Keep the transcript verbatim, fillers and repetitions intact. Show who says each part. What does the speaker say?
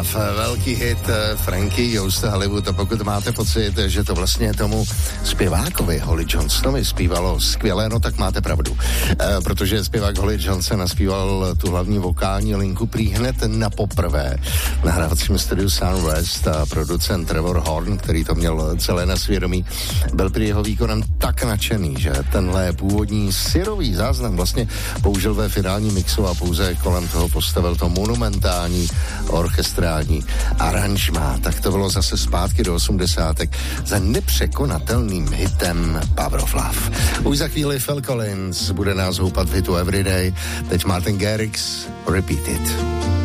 Speaker 1: Velký hit Frankie Goes to Hollywood, a pokud máte pocit, že to vlastně tomu zpěvákovi Holly Johnsonovi zpívalo skvěle, no tak máte pravdu. E, protože zpěvák Holly Johnson naspíval tu hlavní vokální linku prý hned na poprvé v nahrávacím studiu Sound West, a producent Trevor Horn, který to měl celé na svědomí, byl prý jeho výkonem tak nadšený, že tenhle původní syrový záznam vlastně použil ve finálním mixu a pouze kolem toho postavil to monumentální orchestrální aranžmá. Tak to bylo zase zpátky do osmdesátek za nepřekonatelným hitem Power of Love. Už za chvíli Phil Collins bude nás houpat v hitu Everyday. Teď Martin Garrix, Repeat It.